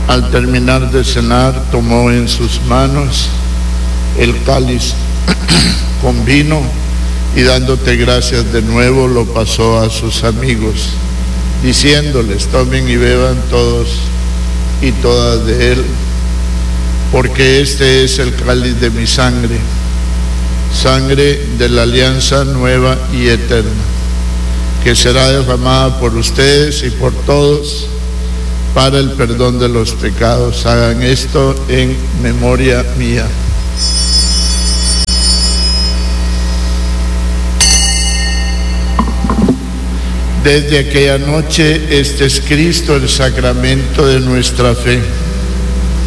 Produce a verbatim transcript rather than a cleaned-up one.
Al terminar de cenar, tomó en sus manos el cáliz con vino y dándote gracias de nuevo lo pasó a sus amigos, diciéndoles: tomen y beban todos y todas de él, porque este es el cáliz de mi sangre, sangre de la alianza nueva y eterna, que será derramada por ustedes y por todos para el perdón de los pecados. Hagan esto en memoria mía. Desde aquella noche, este es Cristo, el sacramento de nuestra fe.